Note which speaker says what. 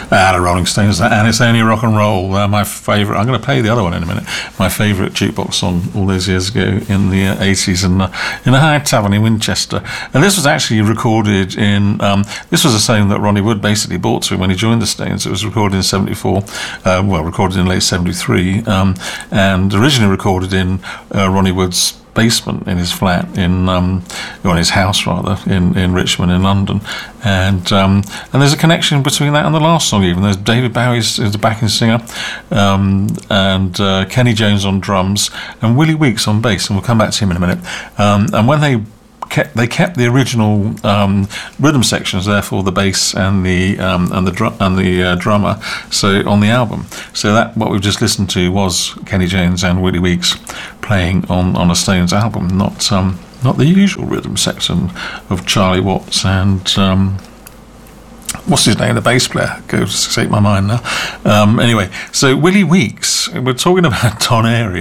Speaker 1: The Rolling Stones, and It's Only Rock and Roll, my favourite. I'm going to play the other one in a minute. My favourite jukebox song all those years ago in the 80s in a Hyde Tavern in Winchester. And this was actually recorded in, this was a song that Ronnie Wood basically brought to him when he joined the Stones. It was recorded in 74, recorded in late 73, and originally recorded in Ronnie Wood's basement in his flat or his house rather in Richmond in London, and there's a connection between that and the last song. Even there's David Bowie's the backing singer, and Kenny Jones on drums and Willie Weeks on bass, and we'll come back to him in a minute. And when they kept the original rhythm sections, therefore the bass and the drummer, so on the album. So that what we've just listened to was Kenny Jones and Willie Weeks playing on a Stones album, not the usual rhythm section of Charlie Watts and what's his name, the bass player, goes to escape my mind now. Anyway, so Willie Weeks, we're talking about Don Airey.